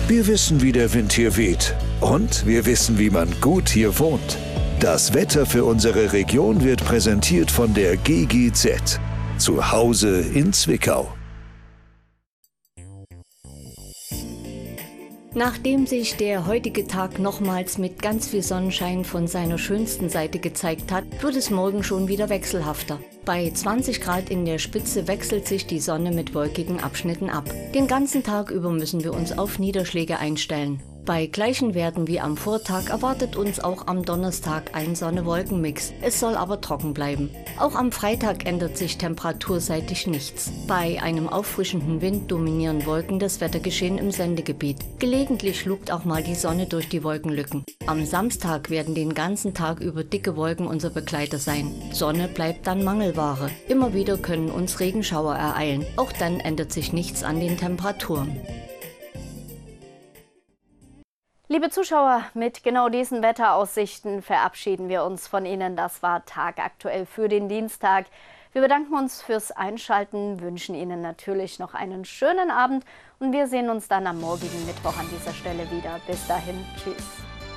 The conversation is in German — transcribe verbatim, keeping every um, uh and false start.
Wir wissen, wie der Wind hier weht. Und wir wissen, wie man gut hier wohnt. Das Wetter für unsere Region wird präsentiert von der G G Z. Zu Hause in Zwickau. Nachdem sich der heutige Tag nochmals mit ganz viel Sonnenschein von seiner schönsten Seite gezeigt hat, wird es morgen schon wieder wechselhafter. Bei zwanzig Grad in der Spitze wechselt sich die Sonne mit wolkigen Abschnitten ab. Den ganzen Tag über müssen wir uns auf Niederschläge einstellen. Bei gleichen Werten wie am Vortag erwartet uns auch am Donnerstag ein Sonne-Wolken-Mix. Es soll aber trocken bleiben. Auch am Freitag ändert sich temperaturseitig nichts. Bei einem auffrischenden Wind dominieren Wolken das Wettergeschehen im Sendegebiet. Gelegentlich lugt auch mal die Sonne durch die Wolkenlücken. Am Samstag werden den ganzen Tag über dicke Wolken unser Begleiter sein. Sonne bleibt dann Mangelware. Immer wieder können uns Regenschauer ereilen. Auch dann ändert sich nichts an den Temperaturen. Liebe Zuschauer, mit genau diesen Wetteraussichten verabschieden wir uns von Ihnen. Das war Tagaktuell für den Dienstag. Wir bedanken uns fürs Einschalten, wünschen Ihnen natürlich noch einen schönen Abend und wir sehen uns dann am morgigen Mittwoch an dieser Stelle wieder. Bis dahin, tschüss.